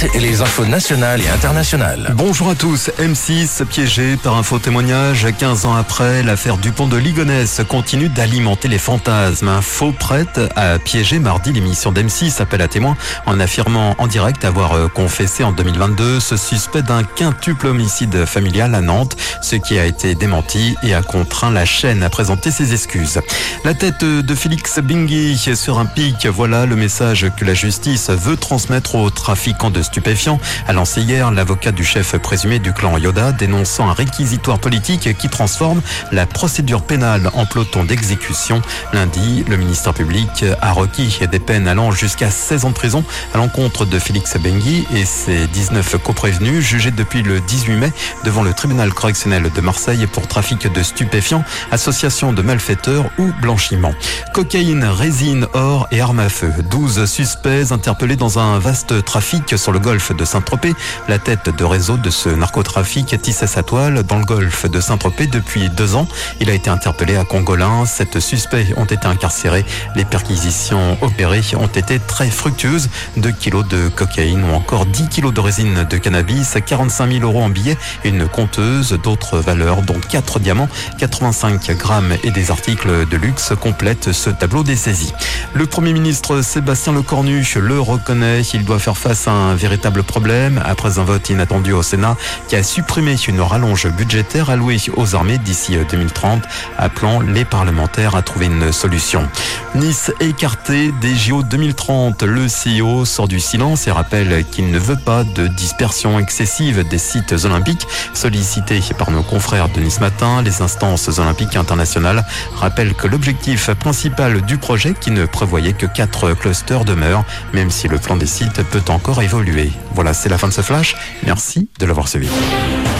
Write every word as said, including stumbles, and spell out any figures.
Et les infos nationales et internationales. Bonjour à tous. M six piégé par un faux témoignage. quinze ans après, l'affaire Dupont de Ligonnès continue d'alimenter les fantasmes. Un faux prêtre a piégé mardi l'émission d'M six Appel à témoins en affirmant en direct avoir confessé en deux mille vingt-deux ce suspect d'un quintuple homicide familial à Nantes, ce qui a été démenti et a contraint la chaîne à présenter ses excuses. La tête de Félix Bingui sur un pic, voilà le message que la justice veut transmettre aux trafiquants de stupéfiants, a lancé hier l'avocat du chef présumé du clan Yoda, dénonçant un réquisitoire politique qui transforme la procédure pénale en peloton d'exécution. Lundi, le ministère public a requis des peines allant jusqu'à seize ans de prison à l'encontre de Félix Bingui et ses dix-neuf coprévenus jugés depuis le dix-huit mai devant le tribunal correctionnel de Marseille pour trafic de stupéfiants, association de malfaiteurs ou blanchiment. Cocaïne, résine, or et armes à feu. douze suspects interpellés dans un vaste trafic sur le golfe de Saint-Tropez. La tête de réseau de ce narcotrafic tissait sa toile dans le golfe de Saint-Tropez depuis deux ans. Il a été interpellé à Congolin. Sept suspects ont été incarcérés. Les perquisitions opérées ont été très fructueuses. deux kilos de cocaïne ou encore dix kilos de résine de cannabis, quarante-cinq mille euros en billets et une compteuse d'autres valeurs, dont quatre diamants, quatre-vingt-cinq grammes et des articles de luxe complètent ce tableau des saisies. Le Premier ministre Sébastien Lecornu le reconnaît. Il doit faire face à un véritable problème après un vote inattendu au Sénat qui a supprimé une rallonge budgétaire allouée aux armées d'ici deux mille trente, appelant les parlementaires à trouver une solution. Nice écarté des J O deux mille trente. Le C E O sort du silence et rappelle qu'il ne veut pas de dispersion excessive des sites olympiques. Sollicité par nos confrères de Nice Matin, les instances olympiques internationales rappellent que l'objectif principal du projet, qui ne prévoyait que quatre clusters, demeure, même si le plan des sites peut encore évoluer. Voilà, c'est la fin de ce flash. Merci de l'avoir suivi.